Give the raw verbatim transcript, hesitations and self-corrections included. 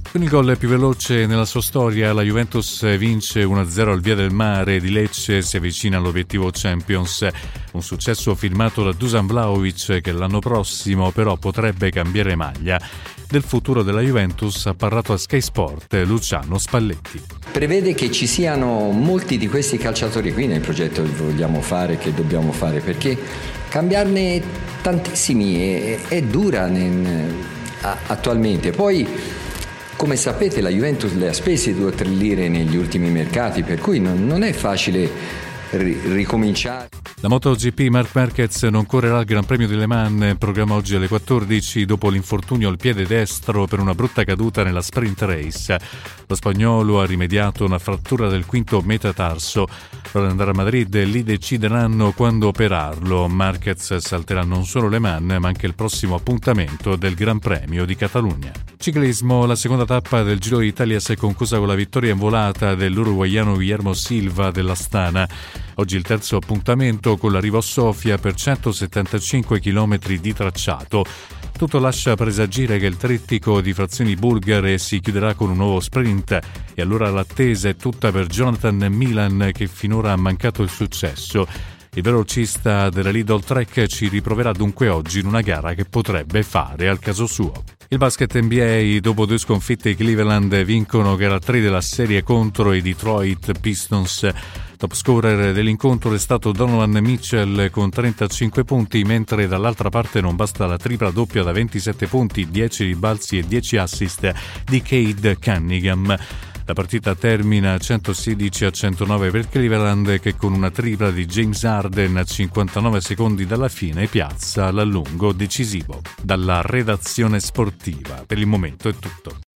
Con il gol più veloce nella sua storia, la Juventus vince uno a zero al Via del Mare di Lecce e si avvicina all'obiettivo Champions. Un successo firmato da Dusan Vlahovic, che l'anno prossimo però potrebbe cambiare maglia. Del futuro della Juventus ha parlato a Sky Sport Luciano Spalletti. Prevede che ci siano molti di questi calciatori qui nel progetto che vogliamo fare, che dobbiamo fare, perché cambiarne tantissimi è, è dura nel, attualmente. Poi, come sapete, la Juventus le ha spese due o tre lire negli ultimi mercati, per cui non, non è facile ri- ricominciare. La MotoGP Marc Márquez non correrà al Gran Premio di Le Mans, in programma oggi alle quattordici dopo l'infortunio al piede destro per una brutta caduta nella sprint race. Lo spagnolo ha rimediato una frattura del quinto metatarso. Per andare a Madrid lì decideranno quando operarlo. Márquez salterà non solo Le Mans ma anche il prossimo appuntamento del Gran Premio di Catalogna. Ciclismo, la seconda tappa del Giro d'Italia si è conclusa con la vittoria in volata dell'uruguaiano Guillermo Silva dell'Astana. Oggi il terzo appuntamento con l'arrivo a Sofia per centosettantacinque chilometri di tracciato. Tutto lascia presagire che il trittico di frazioni bulgare si chiuderà con un nuovo sprint e allora l'attesa è tutta per Jonathan Milan, che finora ha mancato il successo. Il velocista della Lidl Trek ci riproverà dunque oggi in una gara che potrebbe fare al caso suo. Il basket N B A, dopo due sconfitte, i Cleveland vincono gara tre della serie contro i Detroit Pistons. Top scorer dell'incontro è stato Donovan Mitchell con trentacinque punti, mentre dall'altra parte non basta la tripla doppia da ventisette punti, dieci ribalzi e dieci assist di Cade Cunningham. La partita termina centosedici a centonove per Cleveland, che con una tripla di James Harden a cinquantanove secondi dalla fine piazza l'allungo decisivo. Dalla redazione sportiva per il momento è tutto.